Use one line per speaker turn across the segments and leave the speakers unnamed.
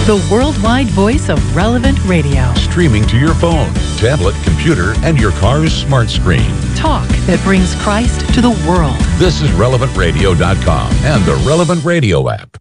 The worldwide voice of Relevant Radio.
Streaming to your phone, tablet, computer, and your car's smart screen.
Talk that brings Christ to the world.
This is RelevantRadio.com and the Relevant Radio app.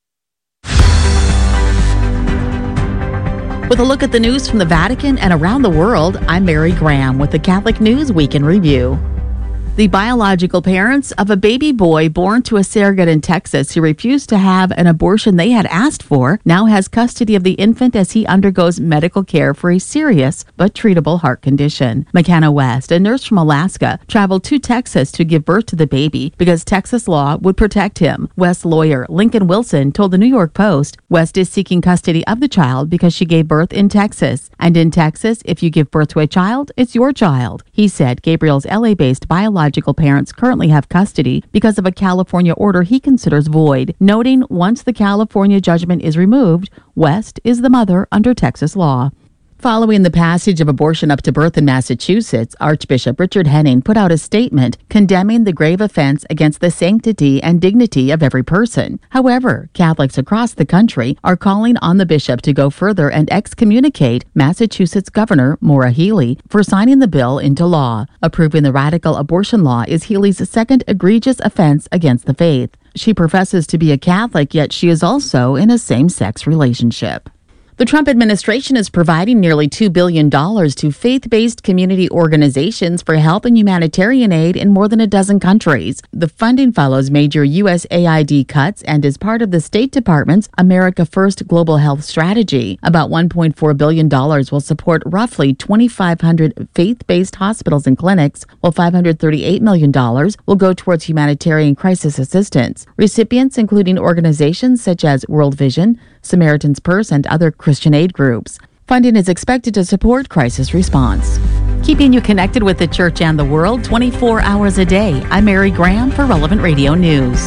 With a look at the news from the Vatican and around the world, I'm Mary Graham with the Catholic News Week in Review. The biological parents of a baby boy born to a surrogate in Texas who refused to have an abortion they had asked for now has custody of the infant as he undergoes medical care for a serious but treatable heart condition. McKenna West, a nurse from Alaska, traveled to Texas to give birth to the baby because Texas law would protect him. West's lawyer, Lincoln Wilson, told the New York Post, West is seeking custody of the child because she gave birth in Texas. And in Texas, if you give birth to a child, it's your child. He said Gabriel's LA-based biological parents currently have custody because of a California order he considers void, noting once the California judgment is removed, West is the mother under Texas law. Following the passage of abortion up to birth in Massachusetts, Archbishop Richard Henning put out a statement condemning the grave offense against the sanctity and dignity of every person. However, Catholics across the country are calling on the bishop to go further and excommunicate Massachusetts Governor Maura Healey for signing the bill into law. Approving the radical abortion law is Healey's second egregious offense against the faith. She professes to be a Catholic, yet she is also in a same-sex relationship. The Trump administration is providing nearly $2 billion to faith-based community organizations for help and humanitarian aid in more than a dozen countries. The funding follows major USAID cuts and is part of the State Department's America First Global Health Strategy. About $1.4 billion will support roughly 2,500 faith-based hospitals and clinics, while $538 million will go towards humanitarian crisis assistance. Recipients including organizations such as World Vision, Samaritan's Purse, and other Christian aid groups. Funding is expected to support crisis response. Keeping you connected with the church and the world 24 hours a day. I'm Mary Graham for Relevant Radio News.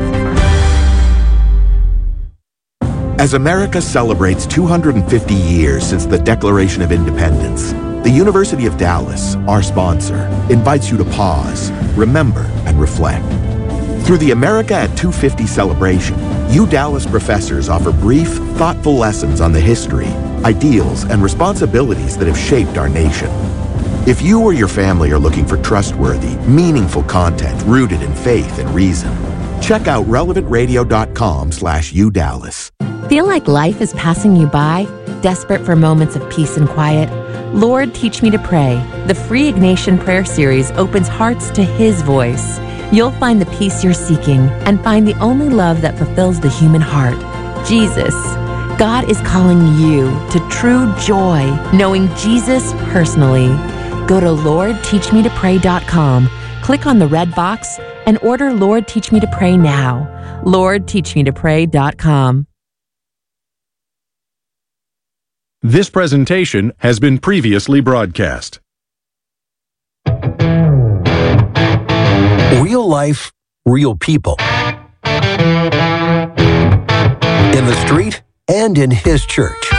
As America celebrates 250 years since the Declaration of Independence, the University of Dallas, our sponsor, invites you to pause, remember, and reflect. Through the America at 250 celebration, Dallas professors offer brief, thoughtful lessons on the history, ideals, and responsibilities that have shaped our nation. If you or your family are looking for trustworthy, meaningful content rooted in faith and reason, check out relevantradio.com/UDallas.
Feel like life is passing you by? Desperate for moments of peace and quiet? Lord, Teach Me to Pray. The free Ignatian Prayer Series opens hearts to His voice. You'll find the peace you're seeking and find the only love that fulfills the human heart, Jesus. God is calling you to true joy, knowing Jesus personally. Go to LordTeachMeToPray.com, click on the red box, and order Lord Teach Me to Pray now. LordTeachMeToPray.com.
This presentation has been previously broadcast.
Real life, real people. In the street and in His church.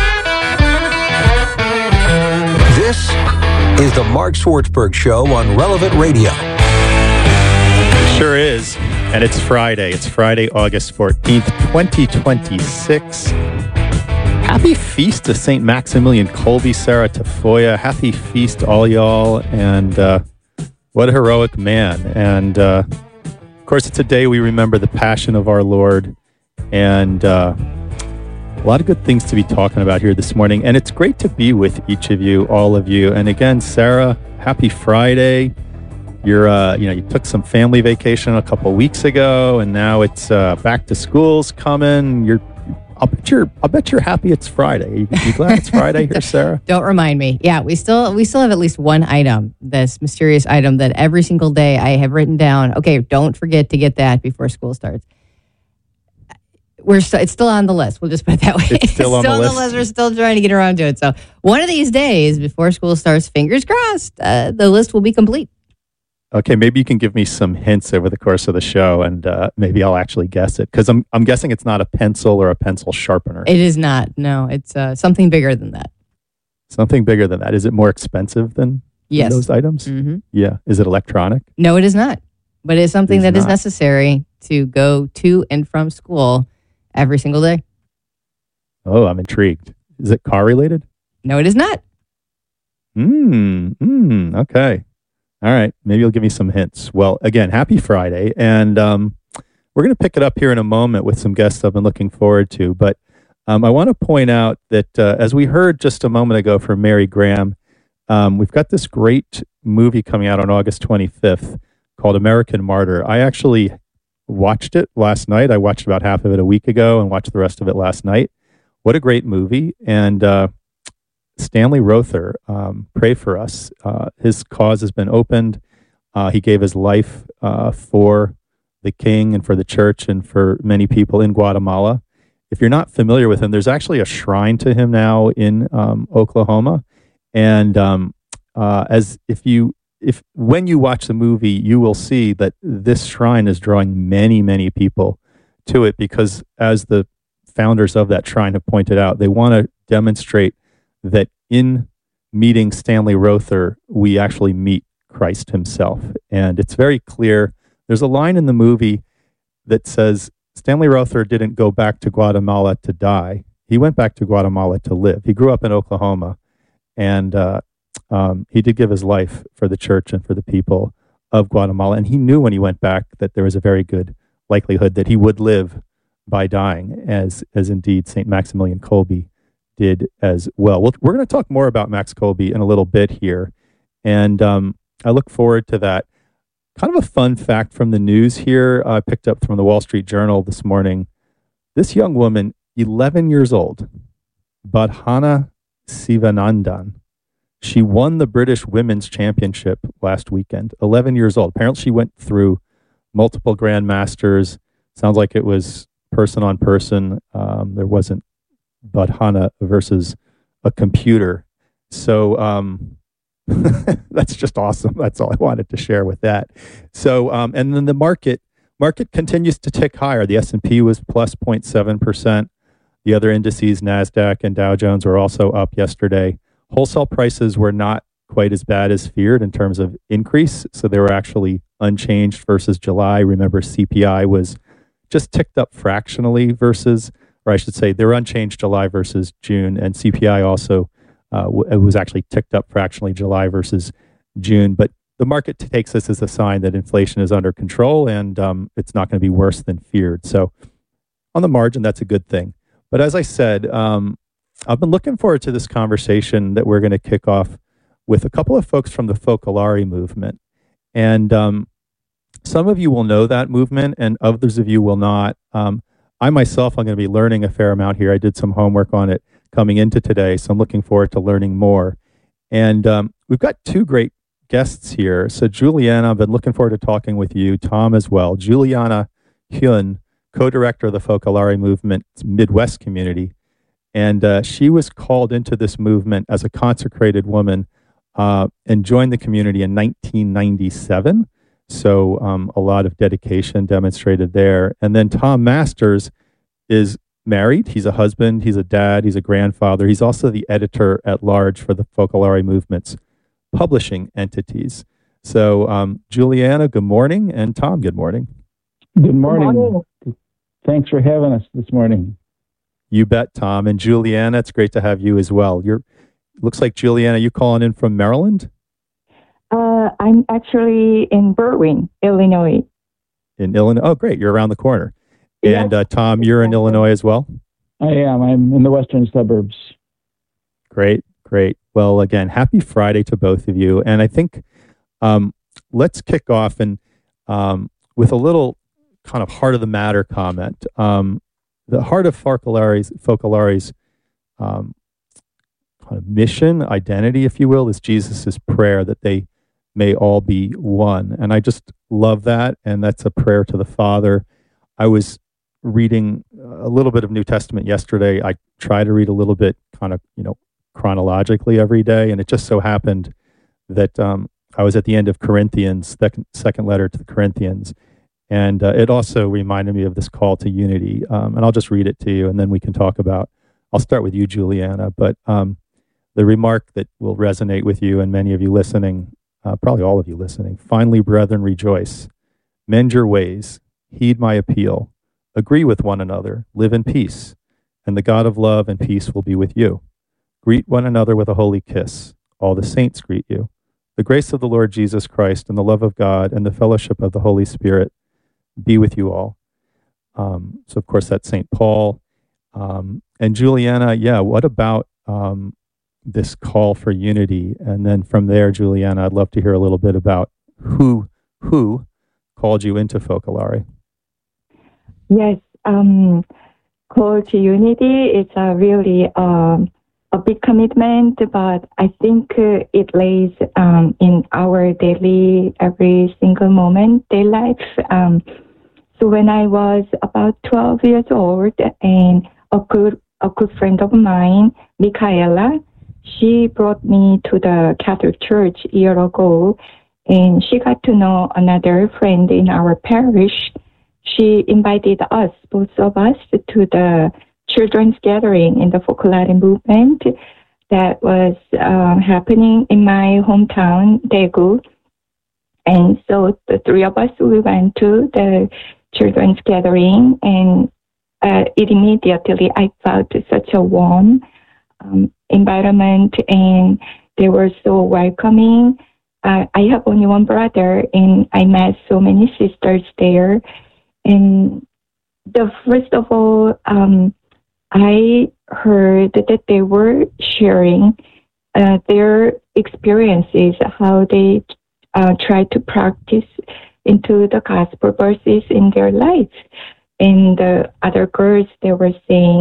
This is the Mark Swartzberg Show on Relevant Radio.
Sure is. And it's Friday. It's Friday, August 14th, 2026. Happy feast to St. Maximilian Kolbe, Sarah Tafoya. Happy feast, all y'all. And what a heroic man. And of course, it's a day we remember the Passion of our Lord. And a lot of good things to be talking about here this morning. And it's great to be with each of you, all of you. And again, Sarah, happy Friday. You're, you took some family vacation a couple weeks ago, and now it's back to school's coming. I'll bet you're happy it's Friday. You glad it's Friday here, Sarah?
Don't remind me. Yeah, we still have at least one item, this mysterious item that every single day I have written down. Okay, don't forget to get that before school starts. It's still on the list. We'll just put it that way.
It's still on the list.
We're still trying to get around to it. So one of these days before school starts, fingers crossed, the list will be complete.
Okay, maybe you can give me some hints over the course of the show, and maybe I'll actually guess it. Because I'm guessing it's not a pencil or a pencil sharpener.
It is not. No, it's something bigger than that.
Something bigger than that. Is it more expensive than those items?
Mm-hmm.
Yeah. Is it electronic?
No, it is not. But it's something that is necessary to go to and from school every single day.
Oh, I'm intrigued. Is it car related?
No, it is not.
Okay. All right. Maybe you'll give me some hints. Well, again, happy Friday. And we're going to pick it up here in a moment with some guests I've been looking forward to. But I want to point out that as we heard just a moment ago from Mary Graham, we've got this great movie coming out on August 25th called American Martyr. I actually watched it last night. I watched about half of it a week ago and watched the rest of it last night. What a great movie. And Stanley Rother, pray for us. His cause has been opened. He gave his life for the king and for the church and for many people in Guatemala. If you're not familiar with him, there's actually a shrine to him now in Oklahoma. And when you watch the movie, you will see that this shrine is drawing many, many people to it because, as the founders of that shrine have pointed out, they want to demonstrate that in meeting Stanley Rother, we actually meet Christ himself. And it's very clear. There's a line in the movie that says, Stanley Rother didn't go back to Guatemala to die. He went back to Guatemala to live. He grew up in Oklahoma, and he did give his life for the church and for the people of Guatemala. And he knew when he went back that there was a very good likelihood that he would live by dying, as indeed St. Maximilian Kolbe did as well. We're going to talk more about Max Kolbe in a little bit here, and I look forward to that. Kind of a fun fact from the news here, I picked up from the Wall Street Journal this morning. This young woman, 11 years old, Badhana Sivanandan, she won the British Women's Championship last weekend, 11 years old. Apparently she went through multiple Grandmasters. Sounds like it was person on person. There wasn't Badhana versus a computer. So that's just awesome. That's all I wanted to share with that. So, and then the market continues to tick higher. The S&P was plus 0.7%. The other indices, NASDAQ and Dow Jones, were also up yesterday. Wholesale prices were not quite as bad as feared in terms of increase. So they were actually unchanged versus July. Remember, CPI was just ticked up fractionally versus, or I should say, they were unchanged July versus June. And CPI also it was actually ticked up fractionally July versus June. But the market takes this as a sign that inflation is under control and it's not going to be worse than feared. So on the margin, that's a good thing. But as I said, I've been looking forward to this conversation that we're going to kick off with a couple of folks from the Focolare movement. And some of you will know that movement and others of you will not. I myself, I'm going to be learning a fair amount here. I did some homework on it coming into today, so I'm looking forward to learning more. And we've got two great guests here. So Juliana, I've been looking forward to talking with you, Tom as well. Juliana Hyun, co-director of the Focolare Movement's Midwest community. And she was called into this movement as a consecrated woman and joined the community in 1997. So a lot of dedication demonstrated there. And then Tom Masters is married. He's a husband, he's a dad, he's a grandfather. He's also the editor at large for the Focolare Movement's publishing entities. So Juliana, good morning. And Tom, good morning.
Good morning. Thanks for having us this morning.
You bet, Tom. And Juliana, it's great to have you as well. Looks like, Juliana, you calling in from Maryland?
I'm actually in Berwyn, Illinois.
In Illinois? Oh, great. You're around the corner.
Yes.
And Tom, you're in Illinois as well?
I am. I'm in the western suburbs.
Great, great. Well, again, happy Friday to both of you. And I think let's kick off and with a little kind of heart of the matter comment. The heart of Focolare's kind of mission, identity, if you will, is Jesus's prayer that they may all be one. And I just love that. And that's a prayer to the Father. I was reading a little bit of New Testament yesterday. I try to read a little bit kind of, chronologically every day. And it just so happened that I was at the end of Corinthians, second letter to the Corinthians. And it also reminded me of this call to unity. And I'll just read it to you and then we can talk about, I'll start with you, Juliana, but the remark that will resonate with you and many of you listening, probably all of you listening. Finally, brethren, rejoice. Mend your ways. Heed my appeal. Agree with one another. Live in peace. and the God of love and peace will be with you. Greet one another with a holy kiss. All the saints greet you. The grace of the Lord Jesus Christ and the love of God and the fellowship of the Holy Spirit be with you all. So, of course, that's St. Paul. And Juliana, what about this call for unity? And then from there, Juliana, I'd love to hear a little bit about who called you into Focolare.
Yes, call to unity is really a big commitment, but I think it lays in our daily, every single moment, daily life. So when I was about 12 years old, and a good friend of mine, Michaela, she brought me to the Catholic Church a year ago, and she got to know another friend in our parish. She invited us, both of us, to the children's gathering in the Focolare movement that was happening in my hometown, Daegu. And so the three of us, we went to the children's gathering, and immediately I felt such a warm environment, and they were so welcoming. I have only one brother, and I met so many sisters there. And first of all, I heard that they were sharing their experiences, how they try to practice into the gospel verses in their life. And the other girls, they were saying,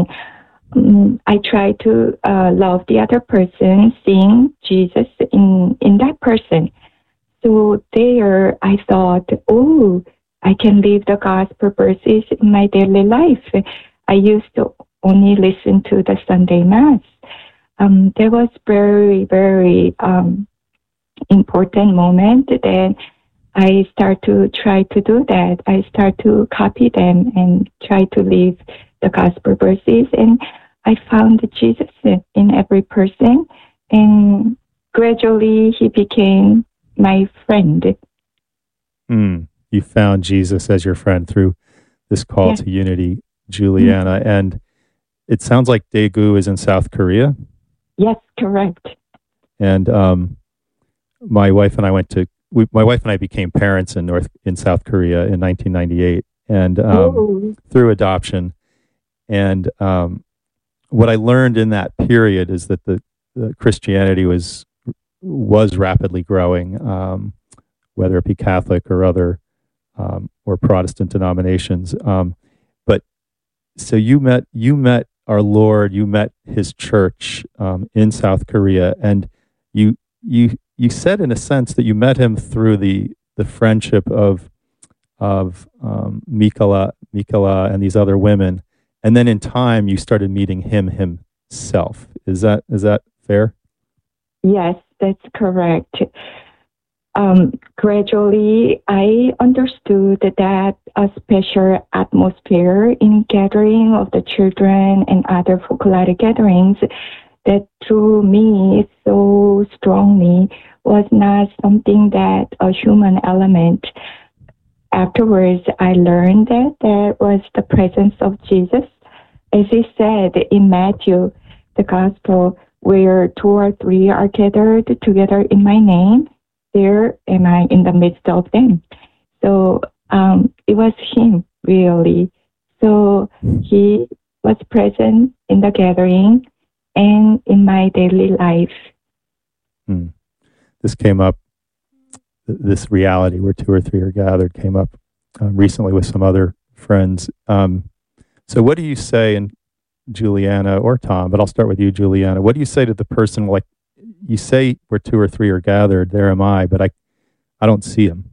I try to love the other person, seeing Jesus in that person. So there, I thought, I can live the gospel verses in my daily life. I used to only listen to the Sunday Mass. There was very, very important moment. Then I start to try to do that. I start to copy them and try to live the gospel verses. And I found Jesus in every person. And gradually he became my friend.
You found Jesus as your friend through this call to unity, Juliana. And it sounds like Daegu is in South Korea.
Yes, correct.
And my wife and I became parents in South Korea in 1998, and through adoption. And what I learned in that period is that the Christianity was rapidly growing, whether it be Catholic or other or Protestant denominations. But so you met our Lord, you met His church in South Korea, and you said in a sense that you met Him through the friendship of Mikala and these other women, and then in time you started meeting Him Himself. Is that fair?
Yes, that's correct. Gradually, I understood that a special atmosphere in gathering of the children and other Focolare gatherings that drew me so strongly was not something that a human element. Afterwards, I learned that there was the presence of Jesus. As he said in Matthew, the gospel, where 2 or 3 are gathered together in my name, there am I in the midst of them. So it was him, really. So he was present in the gathering and in my daily life.
This came up, this reality where 2 or 3 are gathered came up recently with some other friends. So what do you say, and Juliana or Tom, but I'll start with you, Juliana. What do you say to the person, like, you say where 2 or 3 are gathered, there am I, but I don't see him.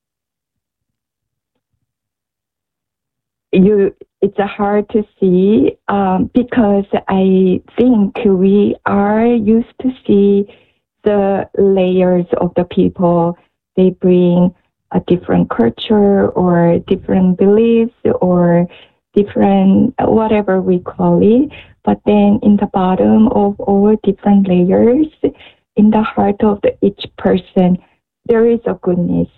It's hard to see because I think we are used to see the layers of the people. They bring a different culture or different beliefs or different, whatever we call it. But then in the bottom of all different layers, in the heart of each person, there is a goodness.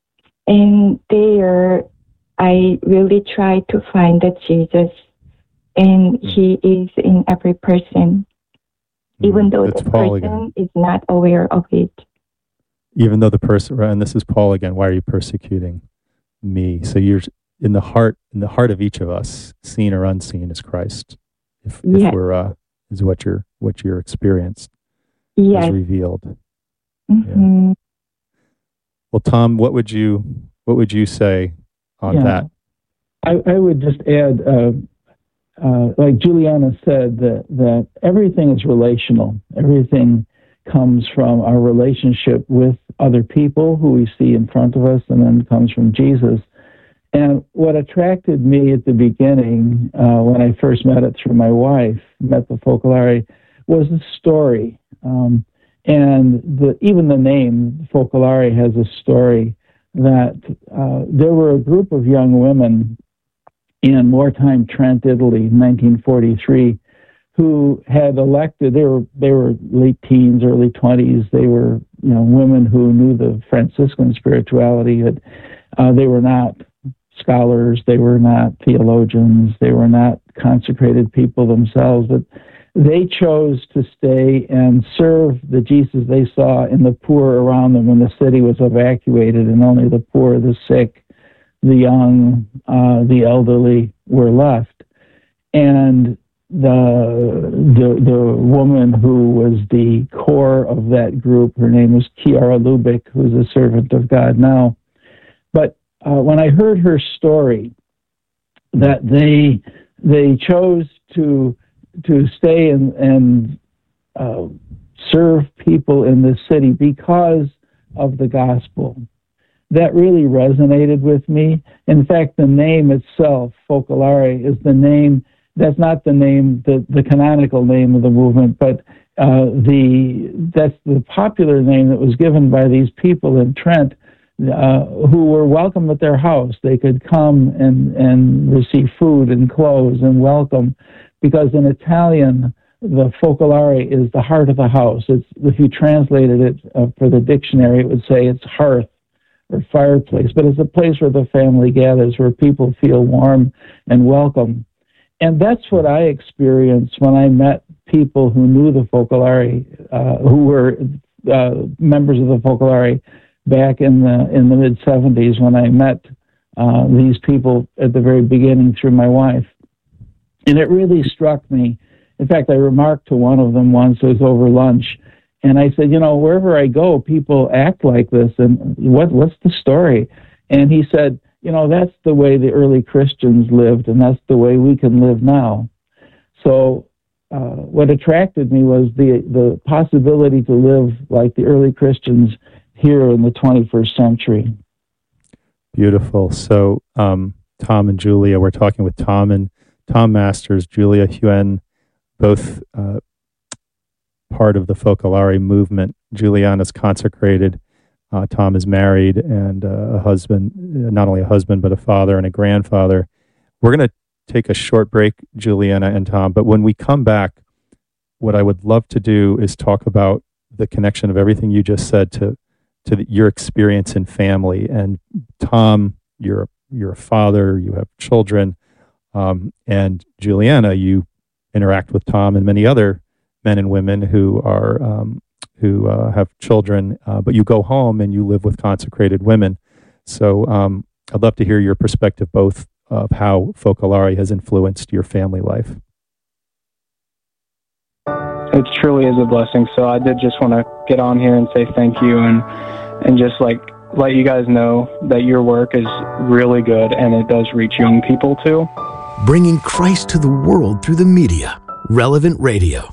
And there, I really try to find the Jesus. and He is in every person, even though
That's
the
Paul
person
again.
is not aware of it.
Even though the person, and this is Paul again, why are you persecuting me? So you're in the heart of each of us, seen or unseen, is Christ. If we're is what you're experienced is revealed.
Mm-hmm.
Yeah. Well, Tom, what would you say on that?
I would just add, like Juliana said, that everything is relational. Everything comes from our relationship with other people who we see in front of us, and then comes from Jesus. And what attracted me at the beginning, when I first met the Focolare, was the story. And even the name Focolare has a story that there were a group of young women in wartime Trent, Italy, in 1943, who had elected. They were late teens, early 20s. They were women who knew the Franciscan spirituality. They were not scholars. They were not theologians. They were not consecrated people themselves, but they chose to stay and serve the Jesus they saw in the poor around them when the city was evacuated and only the poor, the sick, the young, the elderly were left. And the woman who was the core of that group, her name was Chiara Lubick, who's a servant of God now. But when I heard her story, that they chose to stay and serve people in this city because of the gospel, that really resonated with me. In fact, the name itself, Focolare, is the name. That's not the name, the canonical name of the movement, but that's the popular name that was given by these people in Trent, who were welcome at their house. They could come and receive food and clothes and welcome, because in Italian, the Focolare is the heart of the house. If you translated it for the dictionary, it would say it's hearth or fireplace, but it's a place where the family gathers, where people feel warm and welcome. And that's what I experienced when I met people who knew the Focolare, who were members of the Focolare back in the mid-'70s, when I met these people at the very beginning through my wife. And it really struck me. In fact, I remarked to one of them once, it was over lunch, and I said, wherever I go, people act like this, and what's the story? And he said, that's the way the early Christians lived, and that's the way we can live now. So what attracted me was the possibility to live like the early Christians here in the 21st century.
Beautiful. So Tom and Julia, we're talking with Tom Masters, Julia Huen, both part of the Focolare movement. Juliana's consecrated. Tom is married and a husband, not only a husband, but a father and a grandfather. We're going to take a short break, Juliana and Tom, but when we come back, what I would love to do is talk about the connection of everything you just said to your experience in family. And Tom, you're a father, you have children, and Juliana, you interact with Tom and many other men and women who have children, but you go home and you live with consecrated women. So I'd love to hear your perspective, both of how Focolare has influenced your family life.
It truly is a blessing. So I did just want to get on here and say thank you and just let you guys know that your work is really good and it does reach young people too.
Bringing Christ to the world through the media. Relevant Radio.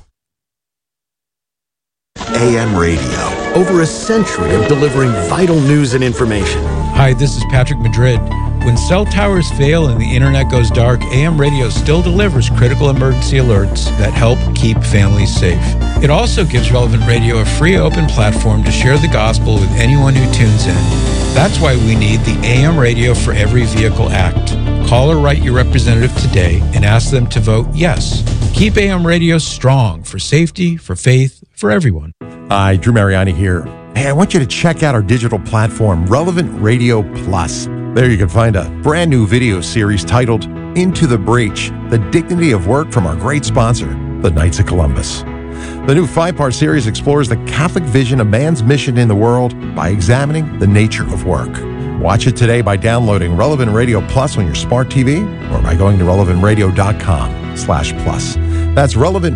AM radio.
Over a century of delivering vital news and information.
Hi, this is Patrick Madrid. When cell towers fail and the internet goes dark, AM radio still delivers critical emergency alerts that help keep families safe. It also gives Relevant Radio a free open platform to share the gospel with anyone who tunes in. That's why we need the AM Radio for Every Vehicle Act. Call or write your representative today and ask them to vote yes. Keep AM radio strong for safety, for faith, for everyone.
Hi, Drew Mariani here. Hey, I want you to check out our digital platform, Relevant Radio Plus. There you can find a brand new video series titled Into the Breach, The Dignity of Work from our great sponsor, the Knights of Columbus. The new 5-part series explores the Catholic vision of man's mission in the world by examining the nature of work. Watch it today by downloading Relevant Radio Plus on your smart TV or by going to relevantradio.com/plus. That's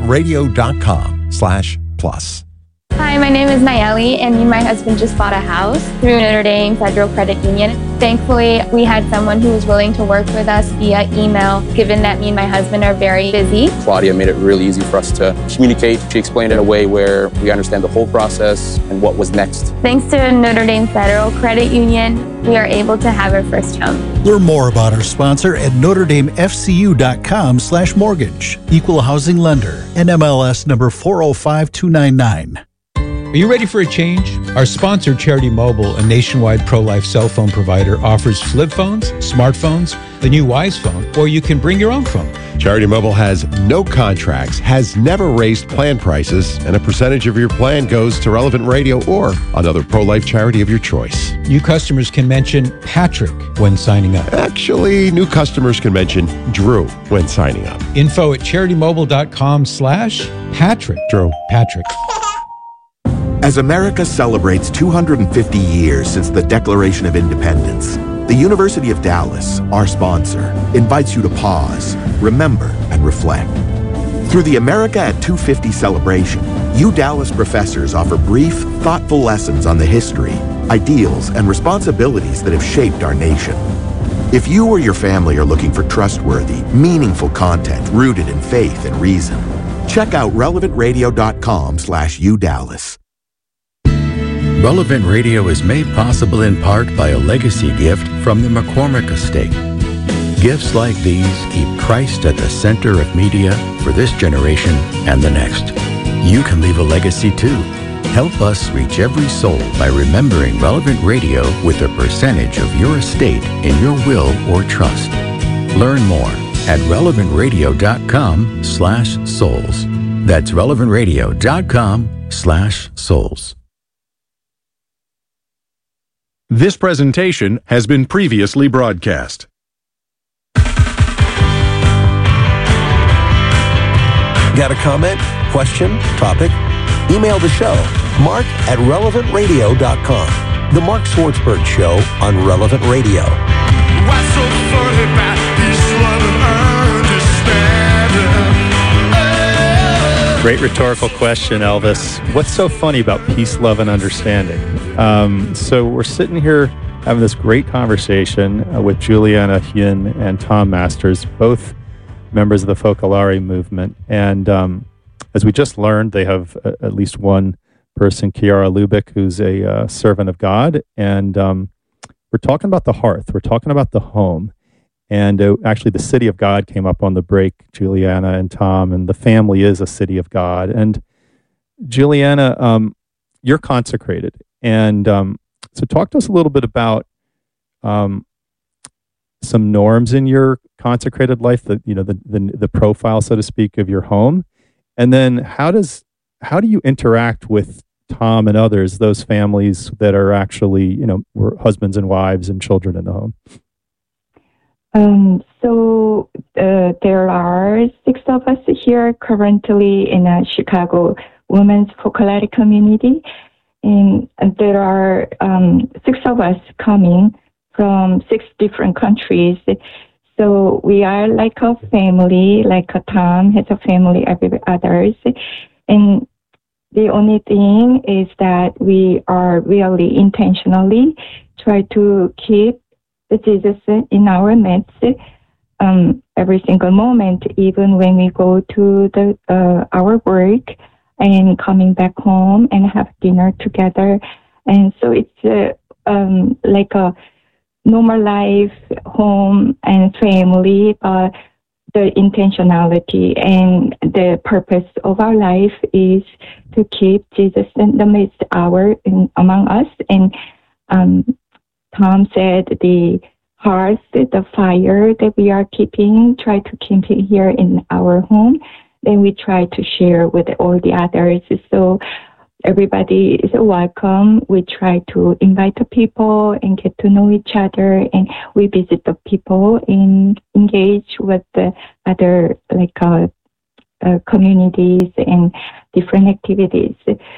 relevantradio.com/plus.
Hi, my name is Nayeli, and me and my husband just bought a house through Notre Dame Federal Credit Union. Thankfully, we had someone who was willing to work with us via email, given that me and my husband are very busy.
Claudia made it really easy for us to communicate. She explained it in a way where we understand the whole process and what was next.
Thanks to Notre Dame Federal Credit Union, we are able to have our first home.
Learn more about our sponsor at NotreDameFCU.com/mortgage. Equal housing lender. NMLS number 405299.
Are you ready for a change? Our sponsor, Charity Mobile, a nationwide pro-life cell phone provider, offers flip phones, smartphones, the new Wise phone, or you can bring your own phone.
Charity Mobile has no contracts, has never raised plan prices, and a percentage of your plan goes to Relevant Radio or another pro-life charity of your choice.
New customers can mention Patrick when signing up.
Actually, new customers can mention Drew when signing up.
Info at CharityMobile.com/Patrick.
Drew.
Patrick.
As America celebrates 250 years since the Declaration of Independence, the University of Dallas, our sponsor, invites you to pause, remember, and reflect. Through the America at 250 celebration, you Dallas professors offer brief, thoughtful lessons on the history, ideals, and responsibilities that have shaped our nation. If you or your family are looking for trustworthy, meaningful content rooted in faith and reason, check out relevantradio.com/udallas.
Relevant Radio is made possible in part by a legacy gift from the McCormick Estate. Gifts like these keep Christ at the center of media for this generation and the next. You can leave a legacy too. Help us reach every soul by remembering Relevant Radio with a percentage of your estate in your will or trust. Learn more at relevantradio.com/souls. That's relevantradio.com/souls.
This presentation has been previously broadcast.
Got a comment, question, topic? Email the show, mark@relevantradio.com. The Mark Swartzberg Show on Relevant Radio.
What's so funny about peace, love, and understanding?
Great rhetorical question, Elvis. What's so funny about peace, love, and understanding? So we're sitting here having this great conversation with Juliana Hyun and Tom Masters, both members of the Focolare movement. And as we just learned, they have at least one person, Kiara Lubick, who's a servant of God. And we're talking about the hearth. We're talking about the home. And actually, the city of God came up on the break, Juliana and Tom, and the family is a city of God. And Juliana, you're consecrated. And so talk to us a little bit about some norms in your consecrated life, the profile, so to speak, of your home. And then how do you interact with Tom and others, those families that are actually, were husbands and wives and children in the home?
So there are 6 of us here currently in a Chicago Women's Focolare community. And there are 6 of us coming from 6 different countries. So we are like a family, like Tom has a family, every others. And the only thing is that we are really intentionally try to keep the Jesus in our midst every single moment, even when we go to our work and coming back home and have dinner together. And so it's like a normal life, home and family, but the intentionality and the purpose of our life is to keep Jesus in the midst among us. And Tom said the hearth, the fire that we are keeping, try to keep it here in our home. Then we try to share with all the others. So everybody is welcome. We try to invite the people and get to know each other, and we visit the people and engage with the other communities and different activities.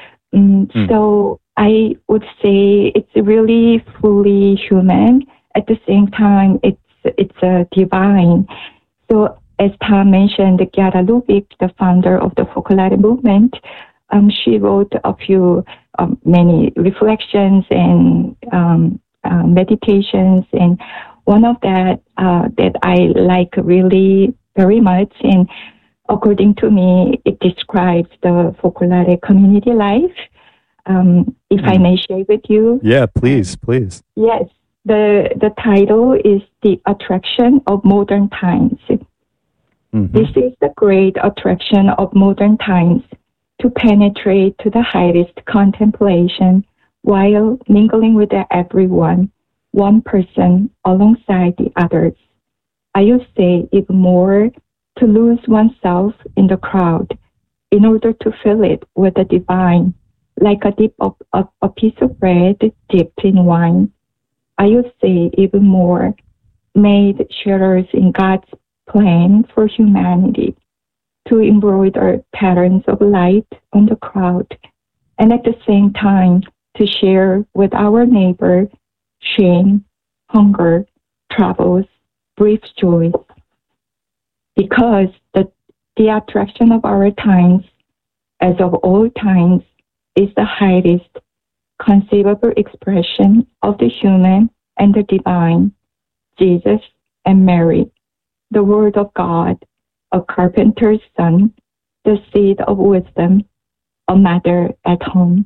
So I would say it's really fully human. At the same time, it's divine. So as Tom mentioned, Chiara Lubich, the founder of the Focolare movement, she wrote many reflections and meditations, and one of that I like really very much, and according to me, it describes the Focolare community life. If I may share with you.
Yeah, please.
Yes, the title is The Attraction of Modern Times. This is the great attraction of modern times, to penetrate to the highest contemplation while mingling with everyone, one person alongside the others. I would say even more, to lose oneself in the crowd in order to fill it with the divine, like a dip of a piece of bread dipped in wine. I would say even more, made sharers in God's plan for humanity, to embroider patterns of light on the crowd, and at the same time to share with our neighbor shame, hunger, troubles, brief joys. Because the attraction of our times, as of all times, is the highest conceivable expression of the human and the divine, Jesus and Mary, the Word of God, a carpenter's son, the seed of wisdom, a mother at home.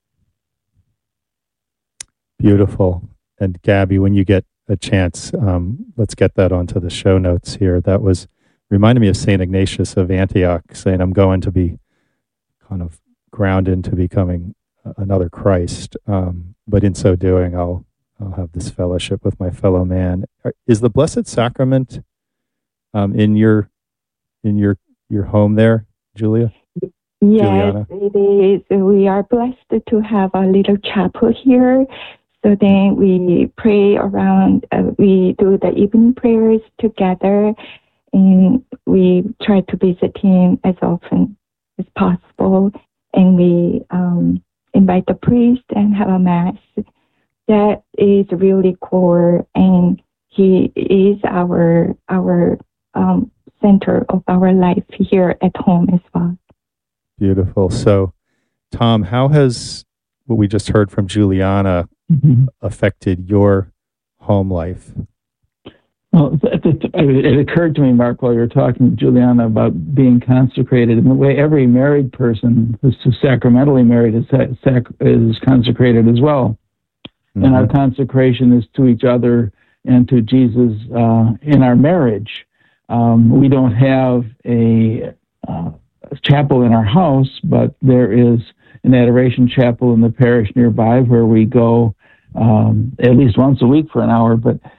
Beautiful. And Gabby, when you get a chance, let's get that onto the show notes here. That reminded me of St. Ignatius of Antioch, saying, I'm going to be kind of ground into becoming another Christ. But in so doing, I'll have this fellowship with my fellow man. Is the Blessed Sacrament in your home there, Julia?
Yes,
Juliana?
it is. We are blessed to have a little chapel here. So then we pray around, we do the evening prayers together, and we try to visit him as often as possible. And we invite the priest and have a mass. That is really core, and he is our center of our life here at home as well.
Beautiful. So, Tom, how has what we just heard from Juliana affected your home life?
Well, it occurred to me, Mark, while you were talking to Juliana about being consecrated, in the way every married person who's sacramentally married is consecrated as well. Mm-hmm. And our consecration is to each other and to Jesus in our marriage. We don't have a chapel in our house, but there is an adoration chapel in the parish nearby where we go at least once a week for an hour.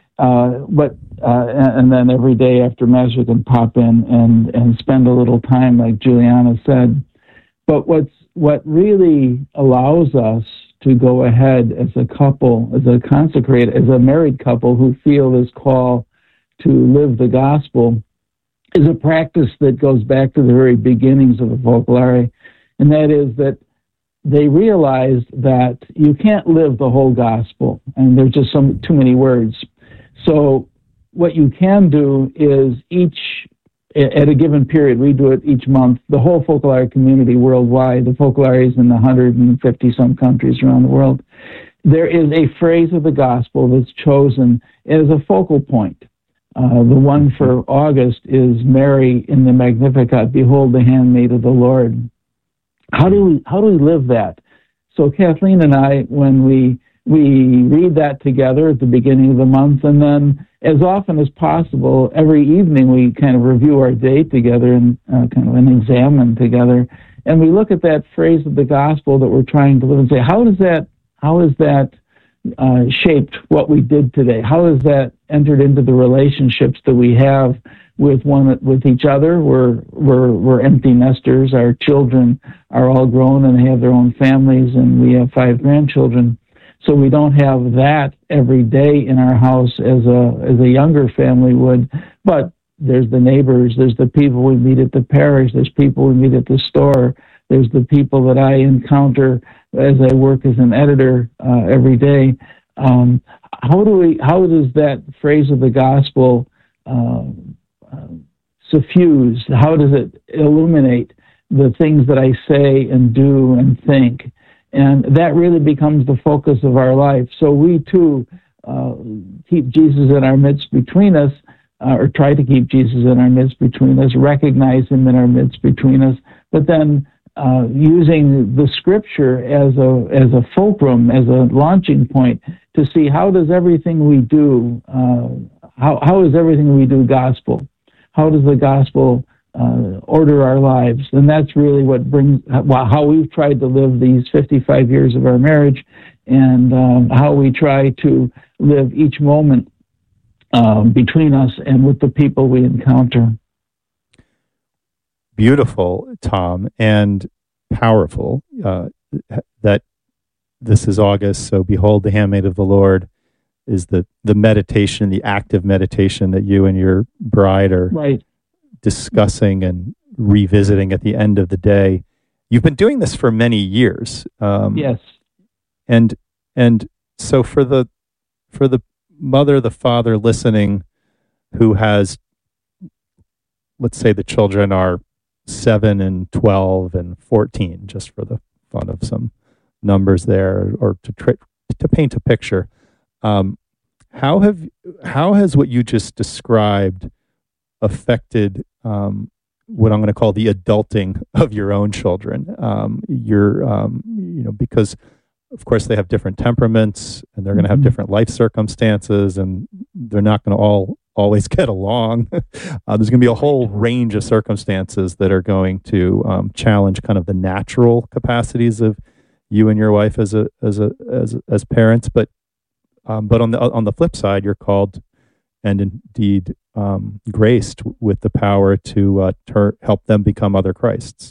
And then every day after Mass we can pop in and spend a little time, like Juliana said. But what really allows us to go ahead as a couple, as a married couple who feel this call to live the gospel, is a practice that goes back to the very beginnings of the Focolare, and that is that they realized that you can't live the whole gospel, and there's just too many words. So what you can do is at a given period, we do it each month, the whole Focolare community worldwide, the Focolare is in 150-some countries around the world, there is a phrase of the gospel that's chosen as a focal point. The one for August is Mary in the Magnificat, behold the handmaid of the Lord. How do we live that? So Kathleen and I, when we read that together at the beginning of the month, and then as often as possible, every evening we kind of review our day together and kind of examine together, and we look at that phrase of the gospel that we're trying to live and say, how is that shaped what we did today? How has that entered into the relationships that we have with each other? We're empty nesters. Our children are all grown and they have their own families, and we have 5 grandchildren. So we don't have that every day in our house as a younger family would. But there's the neighbors, there's the people we meet at the parish, there's people we meet at the store, there's the people that I encounter as I work as an editor every day. How does that phrase of the gospel suffuse? How does it illuminate the things that I say and do and think? And that really becomes the focus of our life. So we too keep Jesus in our midst between us, or try to keep Jesus in our midst between us, recognize him in our midst between us, but then using the scripture as a fulcrum, as a launching point to see how does everything we do, how is everything we do gospel? How does the gospel order our lives? And that's really what brings, how we've tried to live these 55 years of our marriage, and how we try to live each moment between us and with the people we encounter.
Beautiful, Tom, and powerful that this is August, so behold the handmaid of the Lord is the meditation, the active meditation that you and your bride are discussing and revisiting at the end of the day. You've been doing this for many years.
Yes.
And so for the mother, the father listening who has, let's say the children are 7 and 12 and 14, just for the fun of some numbers there, or to paint a picture. How has what you just described affected what I'm going to call the adulting of your own children? Because of course they have different temperaments and they're going to have different life circumstances, and they're not going to always get along. There's going to be a whole range of circumstances that are going to challenge kind of the natural capacities of you and your wife as parents. But on the flip side, you're called and indeed graced with the power to help them become other Christs.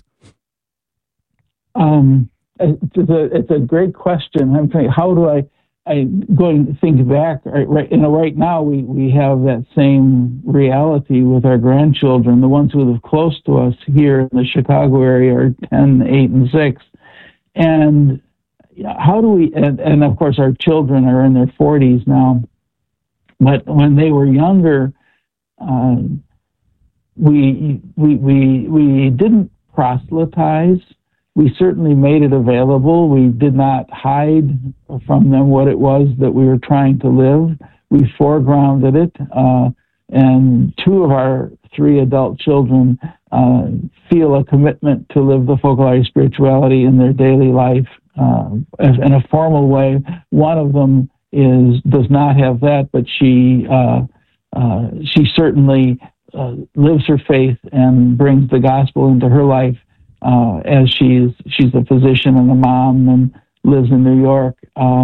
It's a great question. I'm thinking, how do I going to think back? Right now we have that same reality with our grandchildren. The ones who live close to us here in the Chicago area are 10, 8, and 6. And how do we? And of course, our children are in their 40s now. But when they were younger, we didn't proselytize. We certainly made it available. We did not hide from them what it was that we were trying to live. We foregrounded it. And 2 of our 3 adult children feel a commitment to live the Focolare spirituality in their daily life in a formal way. One of them does not have that, but she certainly lives her faith and brings the gospel into her life. As she's a physician and a mom and lives in New York.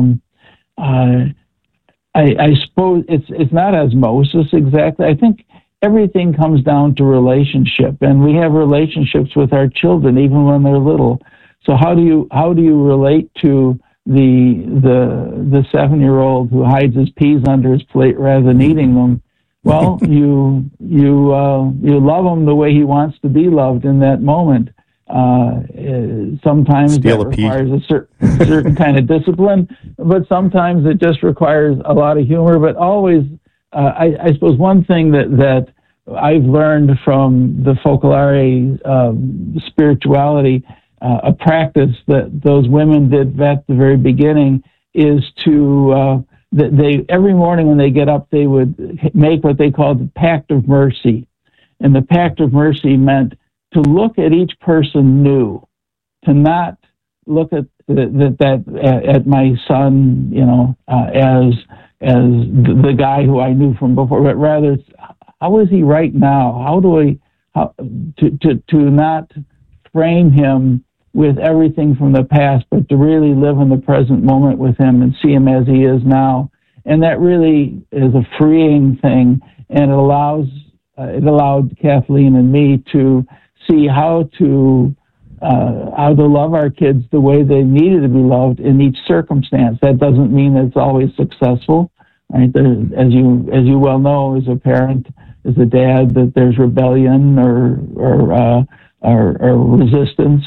I suppose it's not osmosis exactly. I think everything comes down to relationship, and we have relationships with our children even when they're little. So how do you relate to the 7-year-old who hides his peas under his plate rather than eating them? Well, you love him the way he wants to be loved in that moment. Sometimes that requires a certain kind of discipline, but sometimes it just requires a lot of humor. But always, I suppose one thing that I've learned from the Focolare spirituality, a practice that those women did at the very beginning, is to they every morning when they get up, they would make what they called the Pact of Mercy, and the Pact of Mercy meant to look at each person new, to not look at at my son, as the guy who I knew from before, but rather, how is he right now? To not frame him with everything from the past, but to really live in the present moment with him and see him as he is now. And that really is a freeing thing, and it allowed Kathleen and me to see how to love our kids the way they needed to be loved in each circumstance. That doesn't mean it's always successful, right? As you well know, as a parent, as a dad, that there's rebellion or resistance,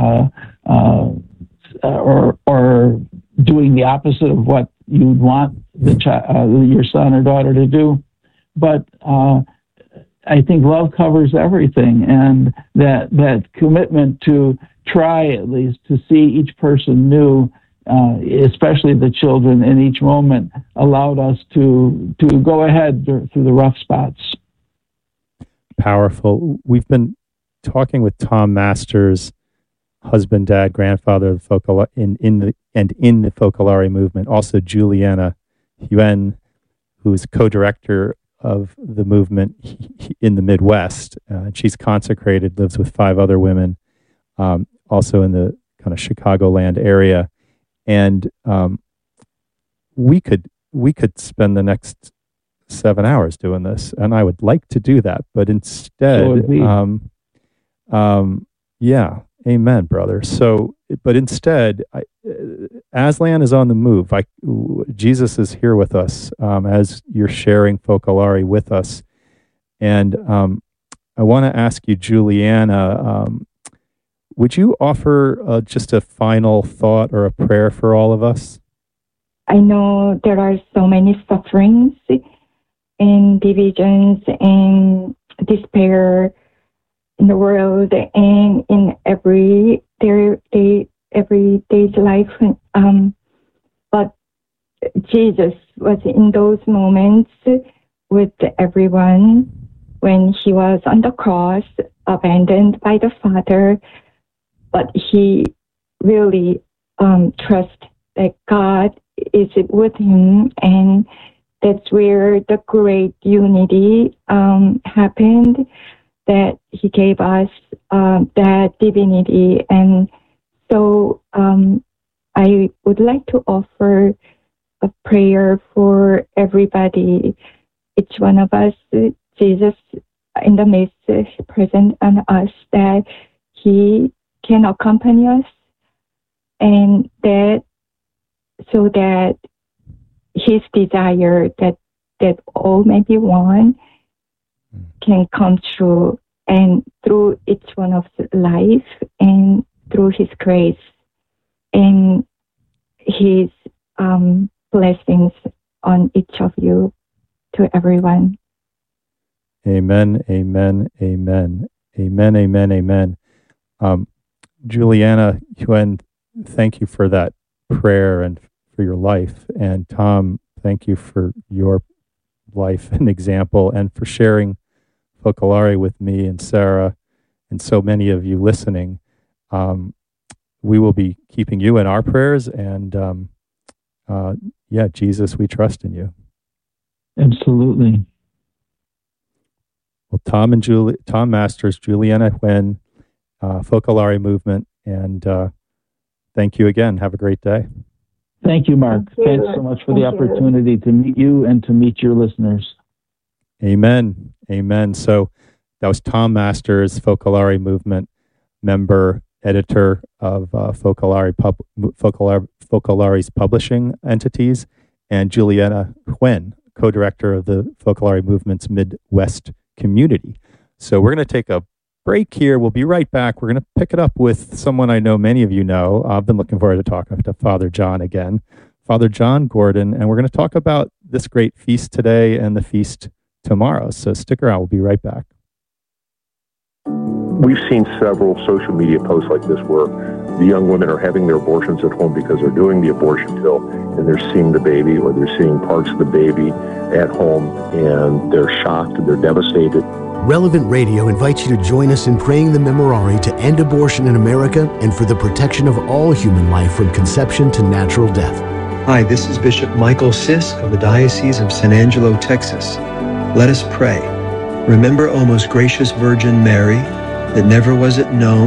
or doing the opposite of what you'd want your son or daughter to do. But I think love covers everything, and that commitment to try at least to see each person new, especially the children in each moment, allowed us to go ahead through the rough spots.
Powerful. We've been talking with Tom Masters, husband, dad, grandfather of the in the Focolare movement. Also Juliana Huen, who is co-director of the movement in the Midwest. She's consecrated, lives with 5 other women, also in the kind of Chicagoland area. And we could spend the next 7 hours doing this, and I would like to do that, but instead, yeah, amen, brother. So, but instead, Aslan is on the move. Jesus is here with us as you're sharing Focolare with us. And I want to ask you, Juliana, would you offer just a final thought or a prayer for all of us?
I know there are so many sufferings and divisions and despair in the world and in everyday's life. But Jesus was in those moments with everyone when he was on the cross, abandoned by the Father. But he really trusts that God is with him, and that's where the great unity happened, that he gave us that divinity. And so I would like to offer a prayer for everybody, each one of us, Jesus in the midst, present on us, that he can accompany us, and that so that his desire that all may be one can come true, and through each one of life, and through his grace and his blessings on each of you, to everyone.
Amen, amen, amen, amen, amen, amen. Juliana Huen, thank you for that prayer and for your life. And Tom, thank you for your life and example, and for sharing Focolare with me and Sarah and so many of you listening. We will be keeping you in our prayers, and yeah, Jesus, we trust in you.
Absolutely.
Well, Tom Masters, Juliana Huen, Focolare movement, and thank you again. Have a great day.
Thank you, Mark. Thanks so much for the opportunity to meet you and to meet your listeners.
Amen. Amen. So that was Tom Masters, Focolare movement member, editor of Focolare's publishing entities, and Juliana Huen, co-director of the Focolare movement's Midwest community. So we're going to take a break here. We'll be right back. We're going to pick it up with someone I know many of you know. I've been looking forward to talking to Father John again, Father John Gordon, and we're going to talk about this great feast today and the feast tomorrow. So stick around. We'll be right back.
We've seen several social media posts like this where the young women are having their abortions at home because they're doing the abortion pill and they're seeing the baby, or they're seeing parts of the baby at home, and they're shocked and they're devastated.
Relevant Radio invites you to join us in praying the Memorare to end abortion in America and for the protection of all human life from conception to natural death.
Hi, this is Bishop Michael Sisk of the Diocese of San Angelo, Texas. Let us pray. Remember, O most gracious Virgin Mary, that never was it known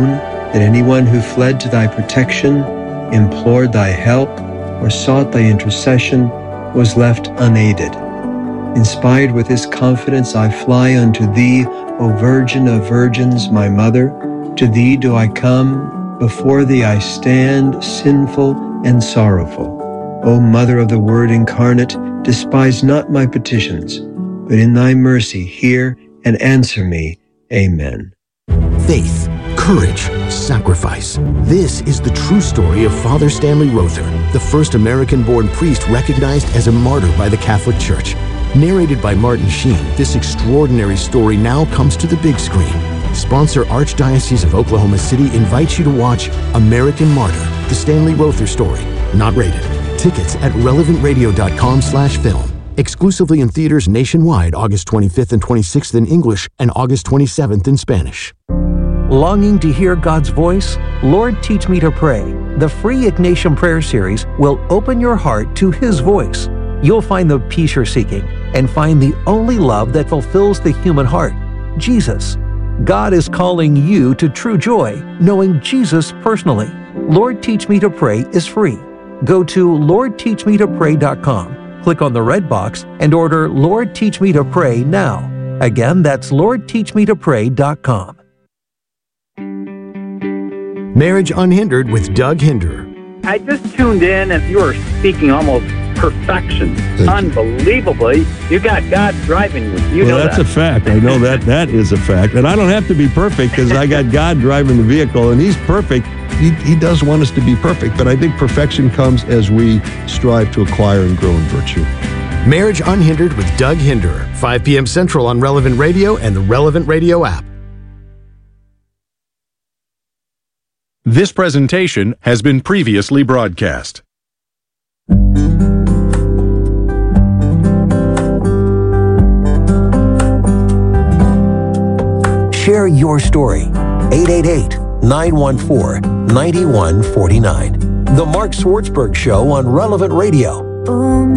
that anyone who fled to thy protection, implored thy help, or sought thy intercession was left unaided. Inspired with this confidence, I fly unto thee, O Virgin of Virgins, my Mother. To thee do I come, before thee I stand, sinful and sorrowful. O Mother of the Word incarnate, despise not my petitions, but in thy mercy hear and answer me. Amen.
Faith, courage, sacrifice. This is the true story of Father Stanley Rother, the first American-born priest recognized as a martyr by the Catholic Church. Narrated by Martin Sheen, this extraordinary story now comes to the big screen. Sponsor Archdiocese of Oklahoma City invites you to watch American Martyr, the Stanley Rother story. Not rated. Tickets at relevantradio.com/film. Exclusively in theaters nationwide August 25th and 26th in English and August 27th in Spanish.
Longing to hear God's voice? Lord, Teach Me to Pray. The free Ignatian Prayer Series will open your heart to His voice. You'll find the peace you're seeking and find the only love that fulfills the human heart, Jesus. God is calling you to true joy, knowing Jesus personally. Lord, Teach Me to Pray is free. Go to LordTeachMeToPray.com. Click on the red box and order Lord Teach Me to Pray now. Again, that's LordTeachMeToPray.com.
Marriage Unhindered with Doug Hinder.
I just tuned in and you were speaking almost perfection. Unbelievably. You got God driving you. You know
that's
that.
a fact. I know that. That is a fact. And I don't have to be perfect because I got God driving the vehicle and He's perfect. He does want us to be perfect, but I think perfection comes as we strive to acquire and grow in virtue.
Marriage Unhindered with Doug Hinder, 5 p.m. Central on Relevant Radio and the Relevant Radio app.
This presentation has been previously broadcast.
Share your story. 888-914-9149. The Mark Swartzberg Show on Relevant Radio.